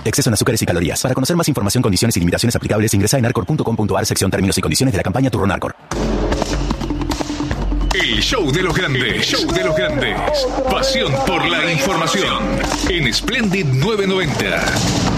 Exceso en azúcares y calorías. Para conocer más información, condiciones y limitaciones aplicables, ingresa en arcor.com.ar, sección términos y condiciones de la campaña Turrón Arcor. El show de los grandes. Show de los grandes. Pasión por la información. En Splendid 990.